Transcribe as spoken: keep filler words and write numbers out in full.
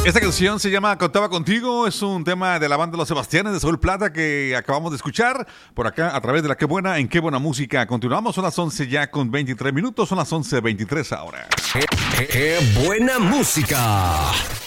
Esta canción se llama Contaba Contigo, es un tema de la banda Los Sebastianes de Sol Plata que acabamos de escuchar por acá a través de la Qué Buena, en Qué Buena Música. Continuamos, son las once ya con veintitrés minutos, son las once veintitrés ahora. ¡Qué, qué buena música!